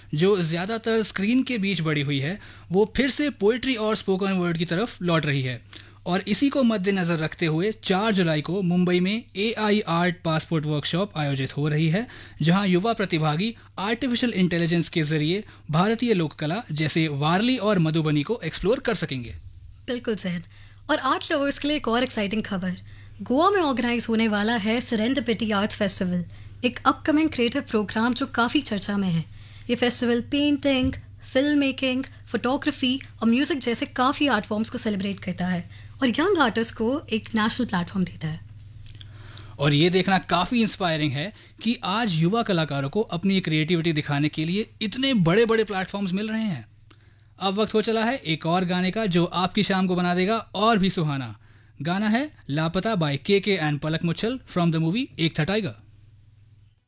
जो ज़्यादातर स्क्रीन के बीच बढ़ी हुई है, वो फिर से पोइट्री और स्पोकन वर्ड की तरफ लौट रही है। और इसी को मद्देनज़र रखते हुए 4 जुलाई को मुंबई में AI आर्ट पासपोर्ट वर्कशॉप आयोजित हो रही है, जहां युवा प्रतिभागी आर्टिफिशियल इंटेलिजेंस के जरिए भारतीय लोक कला जैसे वारली और मधुबनी को एक्सप्लोर कर सकेंगे। बिल्कुल जैन। और आर्ट लवर्स के लिए एक और एक्साइटिंग खबर, गोवा में ऑर्गेनाइज होने वाला है सेरेंडिपिटी आर्ट्स फेस्टिवल, एक अपकमिंग क्रिएटिव प्रोग्राम जो काफ़ी चर्चा में है। ये festival painting, film making, photography और म्यूज़िक जैसे काफ़ी आर्ट फॉर्म्स को सेलिब्रेट करता है और यंग आर्टिस्ट को एक नेशनल प्लेटफॉर्म देता है। और ये देखना काफ़ी इंस्पायरिंग है कि आज युवा कलाकारों को अपनी क्रिएटिविटी दिखाने के लिए इतने बड़े बड़े प्लेटफॉर्म्स मिल रहे हैं। अब वक्त हो चला है एक और गाने का जो आपकी शाम को बना देगा और भी सुहाना। गाना है लापता बाय के and Palak Muchhal from the movie एक था टाइगर।